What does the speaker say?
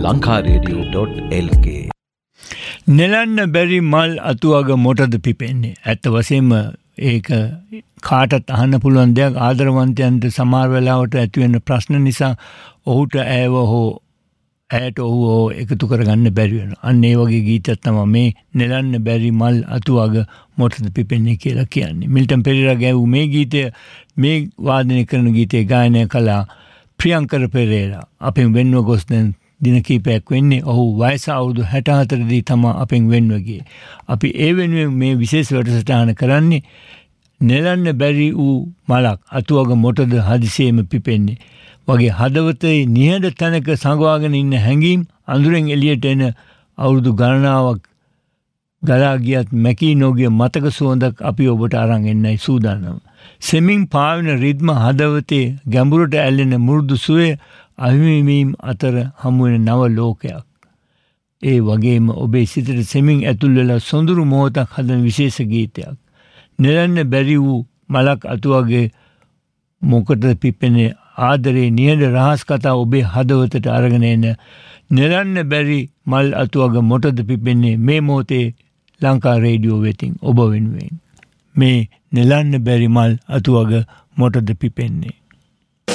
lankaradio.lk. නෙලන්න බැරි මල් අතුවග මොටද පිපෙන්නේ. ඇත්ත වශයෙන්ම ඒක කාටත් අහන්න පුළුවන් දෙයක්. ආදරවන්තයන්ට සමහර වෙලාවට ඇතිවෙන ප්‍රශ්න නිසා ඔහුට ඇයව හෝ ඇයට ඔහු හෝ එකතු කරගන්න බැරි වෙනවා. අන්න ඒ වගේ ගීතයක් තමයි මේ නෙලන්න බැරි මල් අතුවග මොටද පිපෙන්නේ කියලා කියන්නේ. මිල්ටන් පෙරේරා ගැවූ මේ ගීතය මේ වාදනය කරන ගීතය ගායනය කළා ප්‍රියංකර පෙරේරා. අපෙන් වෙන්ව ගොස් දැන් දින කීපයක් වෙන්නේ. ඔහු වයස අවුරුදු 64 දී තමයි අපෙන් වෙන්ව ගියේ. අපි ඒ වෙනුවෙන් මේ විශේෂ වැඩසටහන කරන්නේ නෙලන්න බැරි වූ මලක් අතුවග මොටද හදිසියෙම පිපෙන්නේ වගේ හදවතේ නිහඬ තැනක සංගවාගෙන ඉන්න හැඟීම් අඳුරෙන් එළියට එන අවුරුදු ගණනාවක් ගලා ගියත් මැකී නොගිය මතක සුවඳක් අපි ඔබට අරන් එන්නයි සූදානම්. සෙමින් පාවෙන රිද්ම හදවතේ ගැඹුරට ඇල්ලෙන මුරුදු සුවය අහිමිවීම අතර හමුවෙන නව ලෝකයක්. ඒ වගේම ඔබේ සිතට සෙමින් ඇතුල් වෙලා සොඳුරු මොහොතක් හදන විශේෂ ගීතයක්. නෙලන්න බැරි වූ මලක් අතුවගේ මොකටද පිපෙන්නේ ආදරේ නිහඬ රහස් කතා ඔබේ හදවතට අරගෙන එන නෙලන්න බැරි මල් අතුවග මොටද පිපෙන්නේ මේ මොහොතේ ලංකා රේඩියෝ වෙතින් ඔබ වෙනුවෙන් මේ නෙලන්න බැරි මල් අතුවග මොටද පිපෙන්නේ.